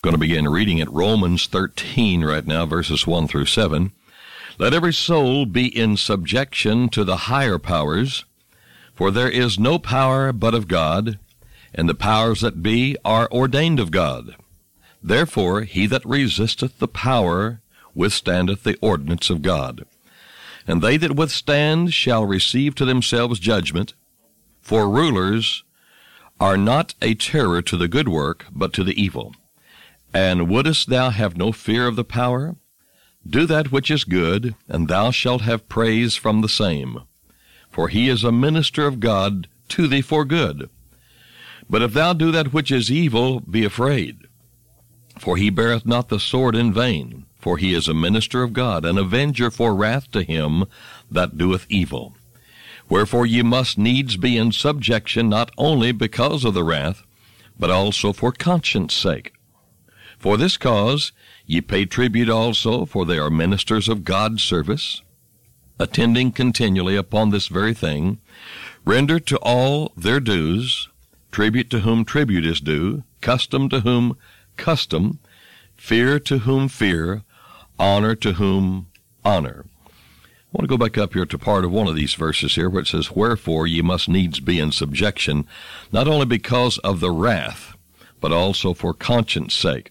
Going to begin reading at Romans 13 right now, verses 1 through 7. Let every soul be in subjection to the higher powers, for there is no power but of God, and the powers that be are ordained of God. Therefore he that resisteth the power withstandeth the ordinance of God. And they that withstand shall receive to themselves judgment, for rulers are not a terror to the good work, but to the evil. And wouldest thou have no fear of the power? Do that which is good, and thou shalt have praise from the same. For he is a minister of God to thee for good. But if thou do that which is evil, be afraid. For he beareth not the sword in vain, for he is a minister of God, an avenger for wrath to him that doeth evil. Wherefore ye must needs be in subjection, not only because of the wrath, but also for conscience sake. For this cause ye pay tribute also, for they are ministers of God's service, attending continually upon this very thing. Render to all their dues, tribute to whom tribute is due, custom to whom custom, fear to whom fear, honor to whom honor. I want to go back up here to part of one of these verses here, where it says, Wherefore ye must needs be in subjection, not only because of the wrath, but also for conscience sake.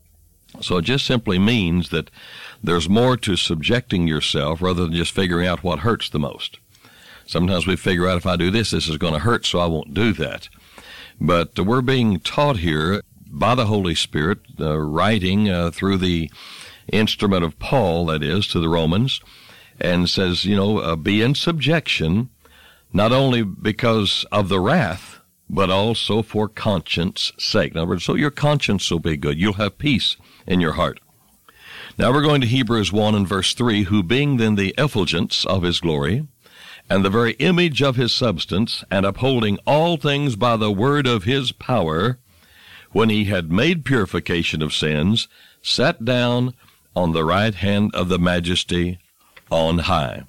So it just simply means that there's more to subjecting yourself rather than just figuring out what hurts the most. Sometimes we figure out, if I do this, this is going to hurt, so I won't do that. But we're being taught here by the Holy Spirit, writing through the instrument of Paul, that is, to the Romans, and says, be in subjection, not only because of the wrath, but also for conscience sake. In other words, so your conscience will be good. You'll have peace in your heart. Now we're going to Hebrews 1 and verse 3, who being then the effulgence of his glory, and the very image of his substance, and upholding all things by the word of his power, when he had made purification of sins, sat down on the right hand of the majesty on high.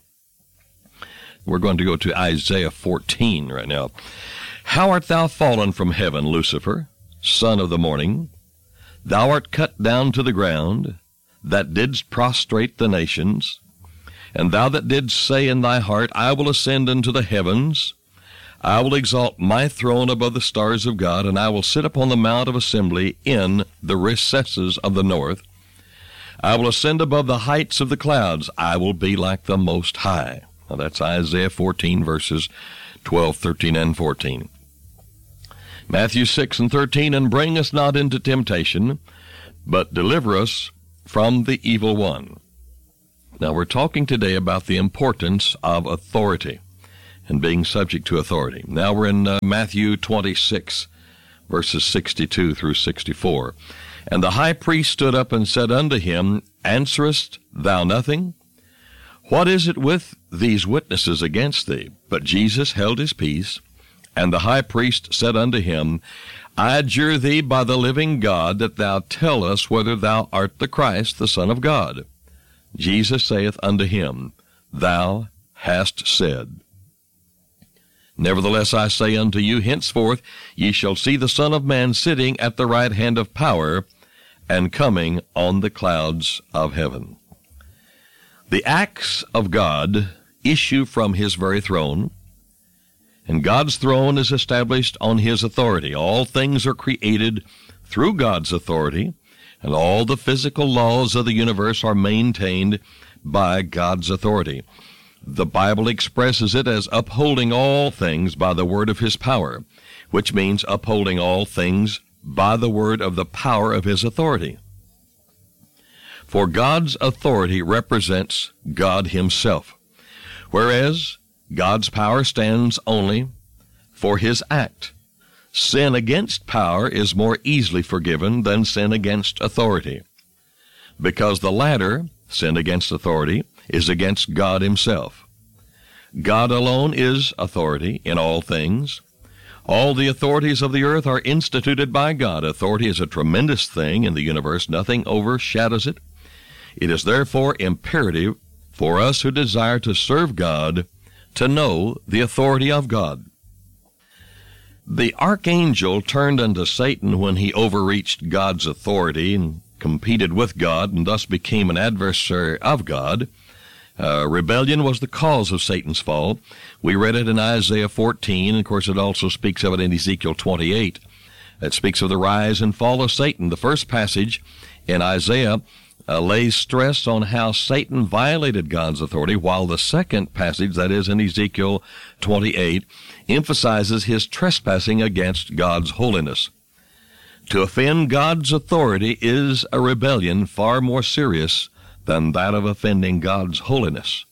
We're going to go to Isaiah 14 right now. How art thou fallen from heaven, Lucifer, son of the morning? Thou art cut down to the ground, that didst prostrate the nations. And thou that didst say in thy heart, I will ascend into the heavens, I will exalt my throne above the stars of God, and I will sit upon the mount of assembly in the recesses of the north. I will ascend above the heights of the clouds, I will be like the Most High. Now that's Isaiah 14, verses 12, 13, and 14. Matthew 6 and 13, and bring us not into temptation, but deliver us from the evil one. Now we're talking today about the importance of authority and being subject to authority. Now we're in Matthew 26, verses 62 through 64. And the high priest stood up and said unto him, Answerest thou nothing? What is it with these witnesses against thee? But Jesus held his peace. And the high priest said unto him, I adjure thee by the living God, that thou tell us whether thou art the Christ, the Son of God. Jesus saith unto him, Thou hast said. Nevertheless I say unto you, henceforth ye shall see the Son of Man sitting at the right hand of power, and coming on the clouds of heaven. The acts of God issue from his very throne, and God's throne is established on his authority. All things are created through God's authority, and all the physical laws of the universe are maintained by God's authority. The Bible expresses it as upholding all things by the word of his power, which means upholding all things by the word of the power of his authority. For God's authority represents God himself, whereas God's power stands only for his act. Sin against power is more easily forgiven than sin against authority, because the latter, sin against authority, is against God himself. God alone is authority in all things. All the authorities of the earth are instituted by God. Authority is a tremendous thing in the universe. Nothing overshadows it. It is therefore imperative for us who desire to serve God to know the authority of God. The archangel turned unto Satan when he overreached God's authority and competed with God and thus became an adversary of God. Rebellion was the cause of Satan's fall. We read it in Isaiah 14, and of course it also speaks of it in Ezekiel 28. It speaks of the rise and fall of Satan. The first passage in Isaiah lays stress on how Satan violated God's authority, while the second passage, that is in Ezekiel 28, emphasizes his trespassing against God's holiness. To offend God's authority is a rebellion far more serious than that of offending God's holiness.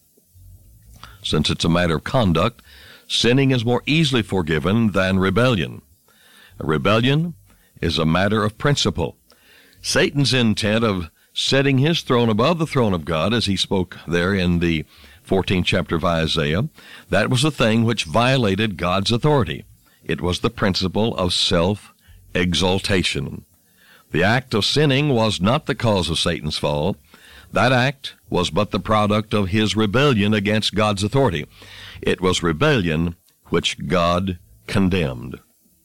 Since it's a matter of conduct, sinning is more easily forgiven than rebellion. A rebellion is a matter of principle. Satan's intent of setting his throne above the throne of God, as he spoke there in the 14th chapter of Isaiah, that was the thing which violated God's authority. It was the principle of self-exaltation. The act of sinning was not the cause of Satan's fall. That act was but the product of his rebellion against God's authority. It was rebellion which God condemned.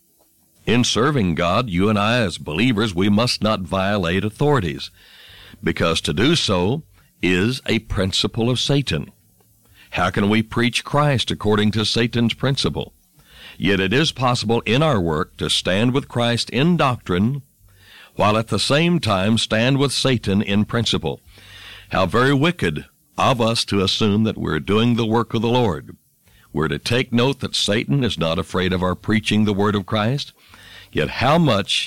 In serving God, you and I as believers, we must not violate authorities, because to do so is a principle of Satan. How can we preach Christ according to Satan's principle? Yet it is possible in our work to stand with Christ in doctrine, while at the same time stand with Satan in principle. How very wicked of us to assume that we're doing the work of the Lord. We're to take note that Satan is not afraid of our preaching the word of Christ, yet how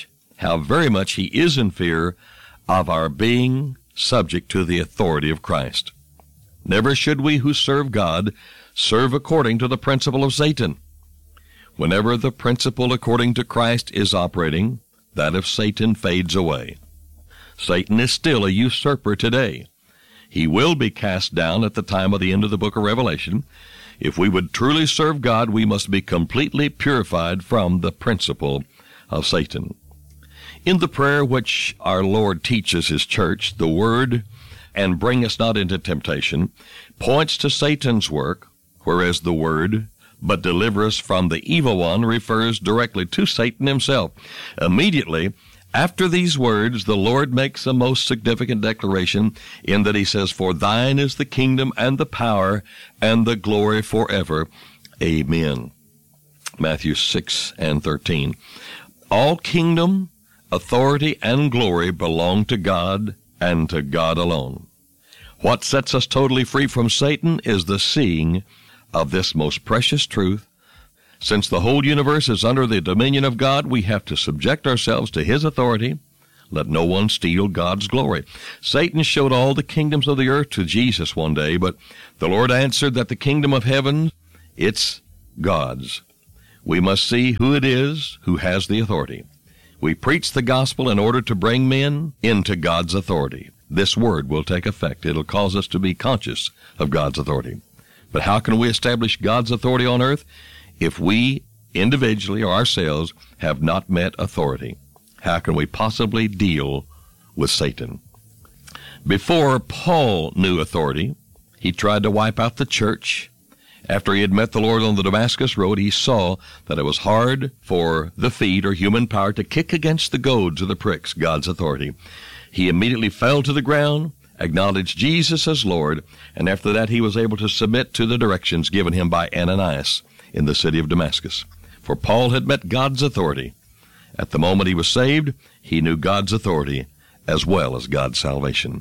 very much he is in fear of our being subject to the authority of Christ. Never should we who serve God serve according to the principle of Satan. Whenever the principle according to Christ is operating, that of Satan fades away. Satan is still a usurper today. He will be cast down at the time of the end of the book of Revelation. If we would truly serve God, we must be completely purified from the principle of Satan. In the prayer which our Lord teaches his church, the word, "and bring us not into temptation," points to Satan's work, whereas the word, "but deliver us from the evil one," refers directly to Satan himself. Immediately after these words, the Lord makes a most significant declaration in that he says, "For thine is the kingdom and the power and the glory forever. Amen." Matthew 6 and 13. All kingdom, authority, and glory belong to God and to God alone. What sets us totally free from Satan is the seeing of this most precious truth. Since the whole universe is under the dominion of God, we have to subject ourselves to his authority. Let no one steal God's glory. Satan showed all the kingdoms of the earth to Jesus one day, but the Lord answered that the kingdom of heaven, it's God's. We must see who it is who has the authority. We preach the gospel in order to bring men into God's authority. This word will take effect. It'll cause us to be conscious of God's authority. But how can we establish God's authority on earth if we individually or ourselves have not met authority? How can we possibly deal with Satan? Before Paul knew authority, he tried to wipe out the church. After he had met the Lord on the Damascus road, he saw that it was hard for the feet or human power to kick against the goads or the pricks, God's authority. He immediately fell to the ground, acknowledged Jesus as Lord, and after that he was able to submit to the directions given him by Ananias in the city of Damascus. For Paul had met God's authority. At the moment he was saved, he knew God's authority as well as God's salvation.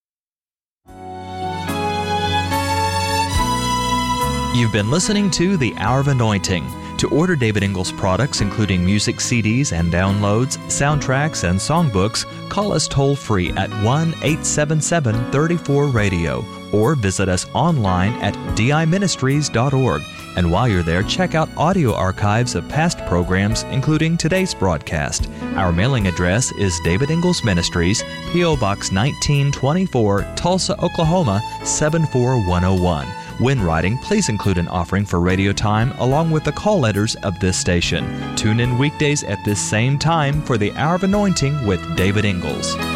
You've been listening to The Hour of Anointing. To order David Ingles products, including music CDs and downloads, soundtracks, and songbooks, call us toll-free at 1-877-34-RADIO or visit us online at diministries.org. And while you're there, check out audio archives of past programs, including today's broadcast. Our mailing address is David Ingles Ministries, P.O. Box 1924, Tulsa, Oklahoma 74101. When writing, please include an offering for radio time along with the call letters of this station. Tune in weekdays at this same time for the Hour of Anointing with David Ingles.